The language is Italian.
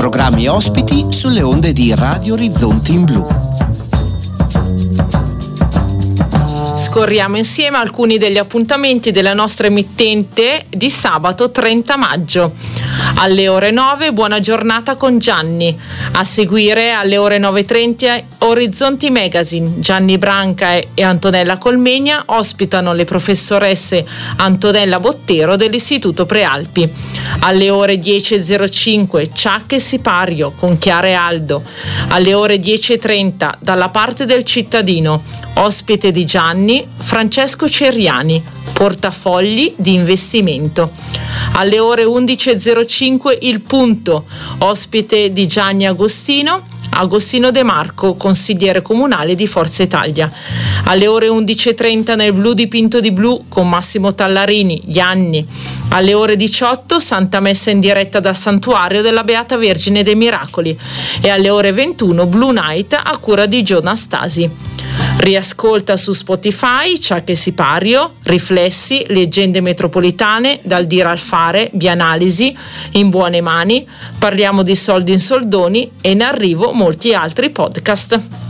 programmi e ospiti sulle onde di Radio Orizzonti in Blu. Scorriamo insieme alcuni degli appuntamenti della nostra emittente di sabato 30 maggio. Alle ore 9 Buona giornata con Gianni. A seguire alle ore 9:30 Orizzonti Magazine. Gianni Branca e Antonella Colmegna ospitano le professoresse Antonella Bottero dell'Istituto Prealpi. Alle ore 10:05 Ciak e Sipario con Chiara e Aldo. Alle ore 10:30 Dalla parte del cittadino. Ospite di Gianni, Francesco Ceriani, portafogli di investimento. Alle ore 11:05 Il Punto, ospite di Gianni Agostino De Marco, consigliere comunale di Forza Italia. Alle ore 11:30 nel Blu dipinto di blu con Massimo Tallarini, Ianni. Alle ore 18 Santa Messa in diretta dal Santuario della Beata Vergine dei Miracoli e alle ore 21 Blue Night a cura di Gio Nastasi. Riascolta su Spotify Ciak e Sipario, Riflessi, Leggende metropolitane, Dal dire al fare, Bianalisi, In buone mani, Parliamo di soldi in soldoni e in arrivo molti altri podcast.